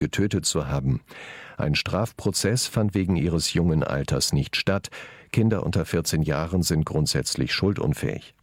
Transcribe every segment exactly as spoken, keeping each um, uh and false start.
getötet zu haben. Ein Strafprozess fand wegen ihres jungen Alters nicht statt. Kinder unter vierzehn Jahren sind grundsätzlich schuldunfähig.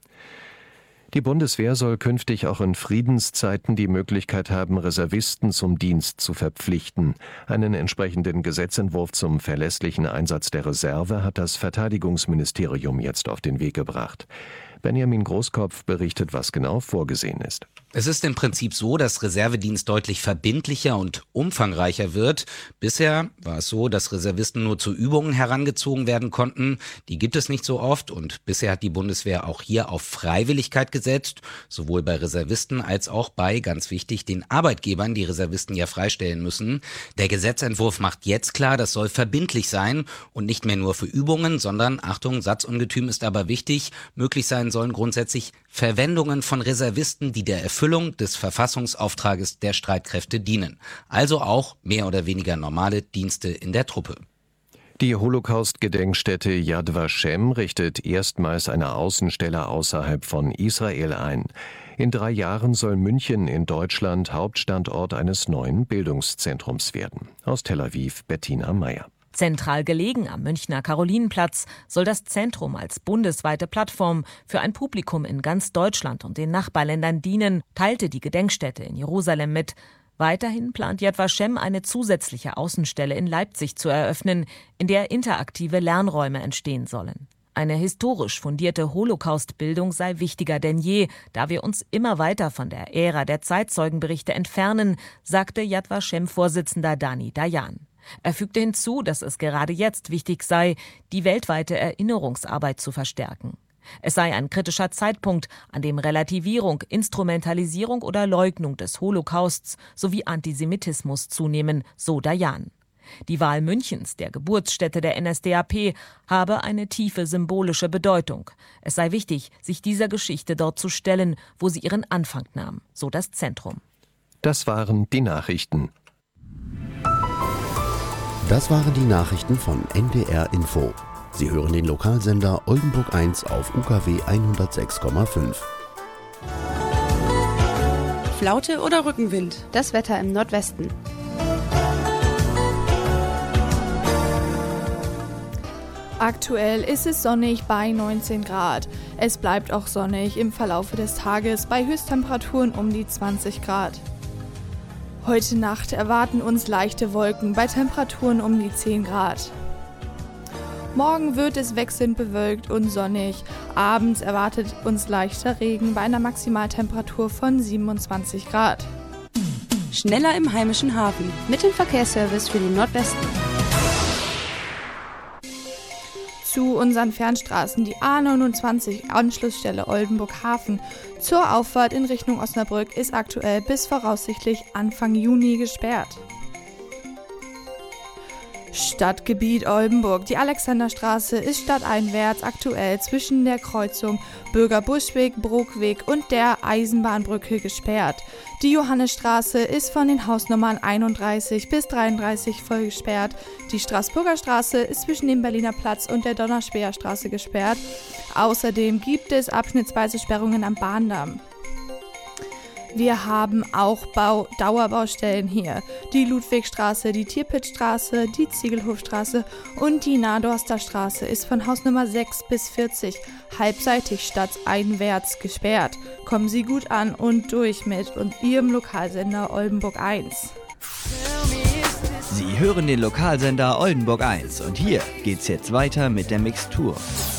Die Bundeswehr soll künftig auch in Friedenszeiten die Möglichkeit haben, Reservisten zum Dienst zu verpflichten. Einen entsprechenden Gesetzentwurf zum verlässlichen Einsatz der Reserve hat das Verteidigungsministerium jetzt auf den Weg gebracht. Benjamin Großkopf berichtet, was genau vorgesehen ist. Es ist im Prinzip so, dass Reservedienst deutlich verbindlicher und umfangreicher wird. Bisher war es so, dass Reservisten nur zu Übungen herangezogen werden konnten. Die gibt es nicht so oft und bisher hat die Bundeswehr auch hier auf Freiwilligkeit gesetzt, sowohl bei Reservisten als auch bei, ganz wichtig, den Arbeitgebern, die Reservisten ja freistellen müssen. Der Gesetzentwurf macht jetzt klar, das soll verbindlich sein und nicht mehr nur für Übungen, sondern, Achtung, Satzungetüm ist aber wichtig, möglich sein sollen grundsätzlich Verwendungen von Reservisten, die der Erfüllung des Verfassungsauftrages der Streitkräfte dienen. Also auch mehr oder weniger normale Dienste in der Truppe. Die Holocaust-Gedenkstätte Yad Vashem richtet erstmals eine Außenstelle außerhalb von Israel ein. In drei Jahren soll München in Deutschland Hauptstandort eines neuen Bildungszentrums werden. Aus Tel Aviv, Bettina Meyer. Zentral gelegen am Münchner Karolinenplatz soll das Zentrum als bundesweite Plattform für ein Publikum in ganz Deutschland und den Nachbarländern dienen, teilte die Gedenkstätte in Jerusalem mit. Weiterhin plant Yad Vashem eine zusätzliche Außenstelle in Leipzig zu eröffnen, in der interaktive Lernräume entstehen sollen. Eine historisch fundierte Holocaust-Bildung sei wichtiger denn je, da wir uns immer weiter von der Ära der Zeitzeugenberichte entfernen, sagte Yad Vashem-Vorsitzender Dani Dayan. Er fügte hinzu, dass es gerade jetzt wichtig sei, die weltweite Erinnerungsarbeit zu verstärken. Es sei ein kritischer Zeitpunkt, an dem Relativierung, Instrumentalisierung oder Leugnung des Holocausts sowie Antisemitismus zunehmen, so Dayan. Die Wahl Münchens, der Geburtsstätte der N S D A P, habe eine tiefe symbolische Bedeutung. Es sei wichtig, sich dieser Geschichte dort zu stellen, wo sie ihren Anfang nahm, so das Zentrum. Das waren die Nachrichten. Das waren die Nachrichten von N D R Info. Sie hören den Lokalsender Oldenburg eins auf U K W hundertsechs Komma fünf. Flaute oder Rückenwind? Das Wetter im Nordwesten. Aktuell ist es sonnig bei neunzehn Grad. Es bleibt auch sonnig im Verlaufe des Tages bei Höchsttemperaturen um die zwanzig Grad. Heute Nacht erwarten uns leichte Wolken bei Temperaturen um die zehn Grad. Morgen wird es wechselnd bewölkt und sonnig. Abends erwartet uns leichter Regen bei einer Maximaltemperatur von siebenundzwanzig Grad. Schneller im heimischen Hafen mit dem Verkehrsservice für den Nordwesten. Zu unseren Fernstraßen die A neunundzwanzig Anschlussstelle Oldenburg Hafen zur Auffahrt in Richtung Osnabrück ist aktuell bis voraussichtlich Anfang Juni gesperrt. Stadtgebiet Oldenburg. Die Alexanderstraße ist stadteinwärts aktuell zwischen der Kreuzung Bürgerbuschweg, Bruckweg und der Eisenbahnbrücke gesperrt. Die Johannesstraße ist von den Hausnummern einunddreißig bis dreiunddreißig voll gesperrt. Die Straßburger Straße ist zwischen dem Berliner Platz und der Donnerspäherstraße gesperrt. Außerdem gibt es abschnittsweise Sperrungen am Bahndamm. Wir haben auch Bau- Dauerbaustellen hier. Die Ludwigstraße, die Tierpitzstraße, die Ziegelhofstraße und die Nadorster Straße ist von Hausnummer sechs bis vierzig halbseitig stadteinwärts gesperrt. Kommen Sie gut an und durch mit und Ihrem Lokalsender Oldenburg eins. Sie hören den Lokalsender Oldenburg eins und hier geht's jetzt weiter mit der Mixtur.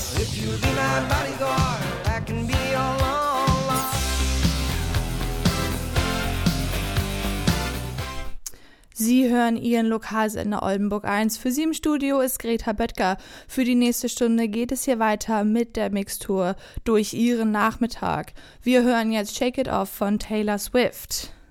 Sie hören Ihren Lokalsender Oldenburg eins. Für Sie im Studio ist Greta Böttger. Für die nächste Stunde geht es hier weiter mit der Mixtur durch Ihren Nachmittag. Wir hören jetzt Shake It Off von Taylor Swift.